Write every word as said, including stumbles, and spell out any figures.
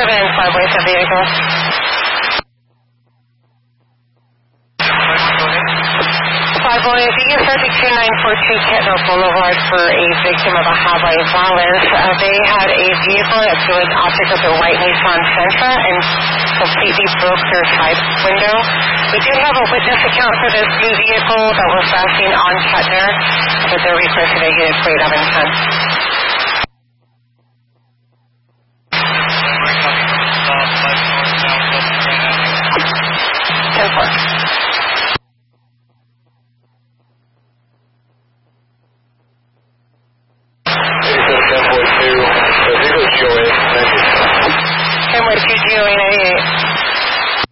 seven, five one seven vehicle. five one, if you get started two nine four two Kettner Boulevard for a victim of a highway violence, uh, they had a vehicle that was opposite of the white Nissan Sentra and completely broke their side window. We did have a witness account for this new vehicle that was passing on Kettner, but they're requested to get a plate of intent.